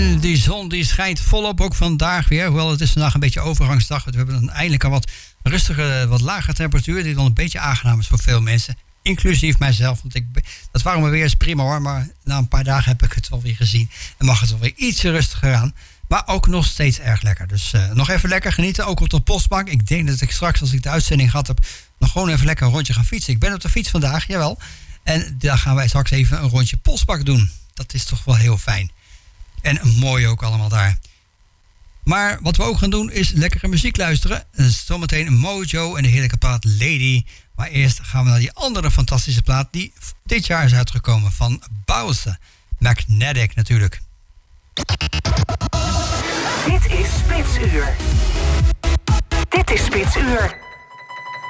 En die zon die schijnt volop, ook vandaag weer. Hoewel het is vandaag een beetje overgangsdag. We hebben dan eindelijk een wat rustige, wat lagere temperatuur. Die dan een beetje aangenaam is voor veel mensen. Inclusief mijzelf. Want dat waren we weer eens prima hoor. Maar na een paar dagen heb ik het wel weer gezien. En mag het wel weer ietsje rustiger aan. Maar ook nog steeds erg lekker. Dus nog even lekker genieten. Ook op de postbank. Ik denk dat ik straks, als ik de uitzending gehad heb, nog gewoon even lekker een rondje gaan fietsen. Ik ben op de fiets vandaag, jawel. En daar gaan wij straks even een rondje postbank doen. Dat is toch wel heel fijn. En mooi ook allemaal daar. Maar wat we ook gaan doen is lekkere muziek luisteren. Zometeen Mojo en de heerlijke plaat Lady. Maar eerst gaan we naar die andere fantastische plaat die dit jaar is uitgekomen van Bowser. Magnetic natuurlijk. Dit is Spitsuur. Dit is Spitsuur.